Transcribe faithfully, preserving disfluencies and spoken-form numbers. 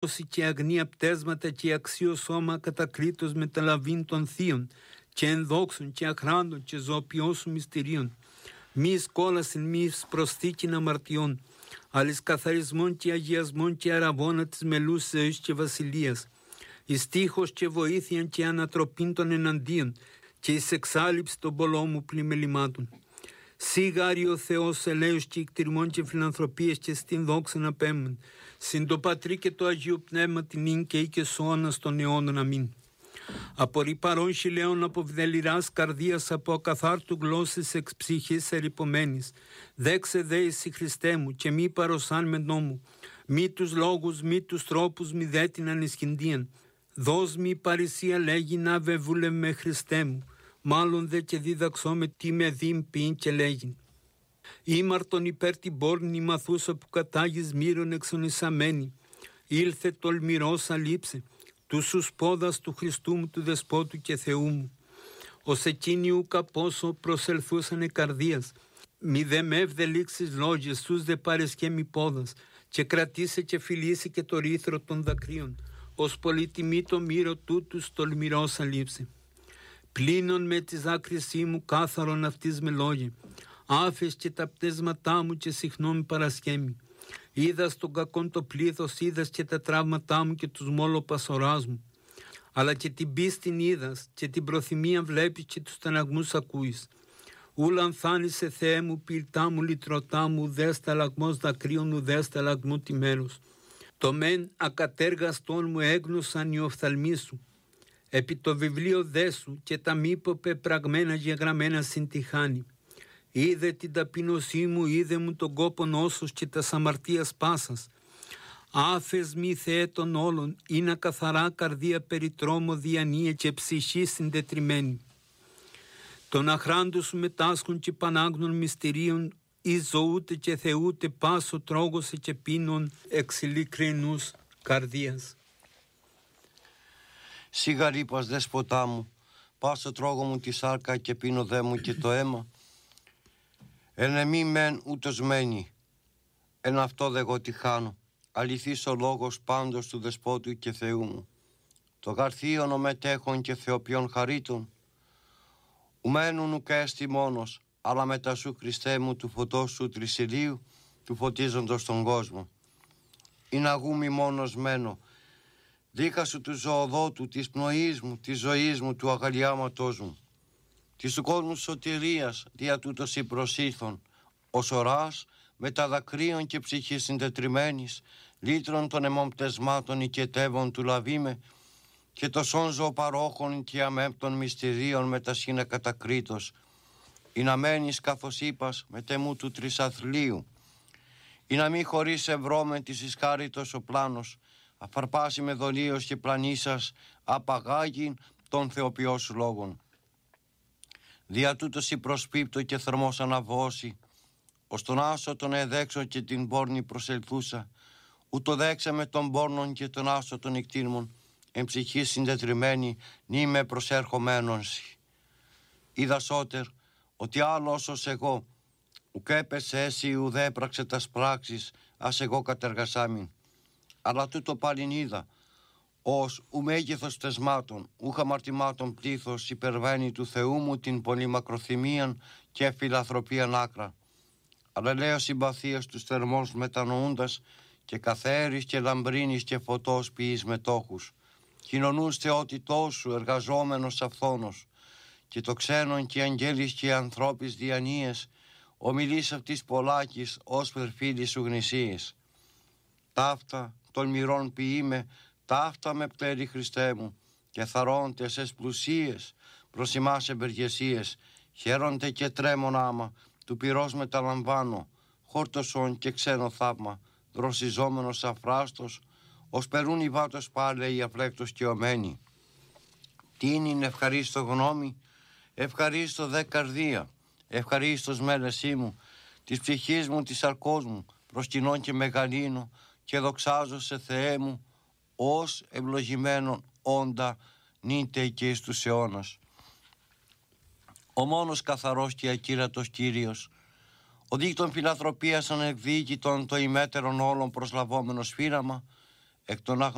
κόπωση και αγνία πτέσματα και αξίο σώμα κατακρίτως με τα λαβήν των θείων και ενδόξων και αχράντων και ζωοποιώσου μυστηρίων. Μη σκόλασιν μη προσθήκην αμαρτιών, αλλά καθαρισμών και αγιασμών και αραβώνα της μελούς ζωής και βασιλείας, εις τείχος και βοήθειαν και ανατροπήν των εναντίων και εις εξάλληψη των πολόμου πλημελημάτων. Σίγαρη ο Θεός ελέους και εκτιρμών και φιλανθρωπίες και στην δόξαν απέμεν, συν το Πατρί και το Αγίου Πνεύμα την ίν και ή και σώανας των αιώνων. Αμήν. Απορρυπαρών χιλέων από βδελιράς καρδίας, από ακαθάρτου γλώσσης εξ ψυχής ερυπωμένης, δέξε δέηση Χριστέ μου και μη παροσάν με νόμου, μη τους λόγους, μη τους τρόπους, μη δε την ανισχυντίαν. Δώσ' μη παρησία λέγει να βεβούλευ με Χριστέ μου, μάλλον δε και δίδαξό με τι με δίμ ποιήν και λέγειν. Ήμαρτον υπέρ την πόρνη μαθούσα που κατάγεις μύρων εξονισαμένη, ήλθε τολμηρός αλείψε, του σου πόδας του Χριστού μου, του Δεσπότου και Θεού μου. Ως εκείνοι ουκα πόσο προσελθούσανε καρδίας, μη δε με ευδελίξεις λόγες, τους δε παρεσκέ μη πόδας, και κρατήσε και φιλήσε και το ρήθρο των δακρύων, ως πολυτιμή το μύρο τούτους τολμηρός αλείψε. Πλύνων με τις άκρησή μου κάθαρον αυτής με λόγια, άφες και τα πτέσματά μου και συχνόν παρασκέμι. Είδας τον κακόν το πλήθος, είδας και τα τραύματά μου και τους μόλο πασοράς μου. Αλλά και την πίστην είδας και την προθυμία βλέπεις και τους στεναγμούς ακούεις. Ούλαν θάνησε Θεέ μου, πυρτά μου, λυτρωτά μου, ουδέστα λαγμός δακρύων, ουδέστα λαγμού τη μέρος. Το μεν ακατέργαστον μου έγνωσαν οι οφθαλμοί σου. Επί το βιβλίο δέσου και τα μήπω πεπραγμένα γεγραμμένα συν τη χάνη. Είδε την ταπείνωσή μου, είδε μου τον κόπον όσος και τα αμαρτίας πάσας. Άφες μη Θεέ των όλων, είναι καθαρά καρδία περιτρόμο διανία και ψυχή συντετριμένη. Τον αχράντου σου μετάσχουν και πανάγνων μυστηρίων, εις ζωούτε και θεούτε πάσο τρώγωσε και πίνων εξ ειλικρινούς καρδίας. Σιγαρή πας δεσποτά μου, πάσο τρώγω μου τη σάρκα και πίνω δε μου και το αίμα. Εν εμή μεν ούτως μένει, εν αυτό δε εγώ τη χάνω, αληθής ο λόγος πάντως του Δεσπότου και Θεού μου. Το γαρθίον ο μετέχων και θεοποιών χαρίτων, ουμένουν ουκ έστι μόνος, αλλά μετά σου Χριστέ μου του φωτός σου τρισιλίου, του φωτίζοντος τον κόσμο. Είναι αγούμι μόνος μένω, δίχα σου του ζωοδότου, της πνοής μου, της ζωής μου, του αγαλιάματός μου. Της του κόσμου σωτηρίας, δια τούτος η προσήλθον, ως οράς, με τα δακρύων και ψυχής συντετριμένης, λύτρων των αιμών πτεσμάτων οικετεύων του λαβήμε, και το σόνζο παρόχων και αμέμπτων μυστηρίων με τα σχήνα κατακρίτως, ή να μένεις καθώς είπας με τεμού του τρισαθλίου, ή να μη χωρίς ευρώμεν της ισχάριτος ο πλάνος, αφαρπάσει με δολίος και πλανήσας, απαγάγει των θεοποιό σου λόγων. Δια τούτος η προσπίπτω και θερμός αναβώσει, ως τον άσο τον εδέξω και την πόρνη προσελθούσα, ούτω δέξα με τον πόρνον και τον άσο των εκτήρμων, εν ψυχή συντετριμένη, νη με προσέρχομένονσι. Είδα σώτερ, ότι άλλο όσος εγώ, ουκ έπεσε έσυ ουδέ έπραξε τας πράξεις, ας εγώ κατεργασάμιν. Αλλά τούτο πάλιν είδα, ως ου μέγεθος τεσμάτων, ούχ αμαρτημάτων πλήθος υπερβαίνει του Θεού μου την πολύ μακροθυμίαν και φιλαθροπίαν άκρα. Αλλά λέω συμπαθίας τους θερμός μετανοούντας και καθαίρης και λαμπρίνης και φωτός ποιείς μετόχους. Κοινωνούς θεότητός σου εργαζόμενος αυθόνος και το ξένον και αγγέλης και ανθρώπης διανοίες, ομιλείς αυτής πολλάκης ως περφίλης σου γνησίες. Ταύτα τολμηρών ποιείμαι, ταύτα με πτέρι Χριστέ μου, και θαρώντες εσ πλουσίες προς ημάς εμπεργεσίες, χαίρονται και τρέμον άμα, του πυρός μεταλαμβάνω, χόρτωσον και ξένο θαύμα, δροσιζόμενος αφράστος, ως περούν οι βάτος πάλε οι αφλέκτος και ομένοι. Τι είναι ευχαρίστω γνώμη, ευχαρίστω δε καρδία, ευχαρίστως μέλεσή μου, της ψυχής μου, της αρκός μου, προσκυνών και μεγαλύνω, και δοξάζω σε Θεέ μου, ως ευλογημένον όντα νύτε και εις τους αιώνας. Ο μόνος καθαρός και ακύρατος Κύριος, ο δίκτων φιλανθρωπίας ανεκδίκητον το ημέτερον όλων προσλαβόμενος φύραμα, εκ των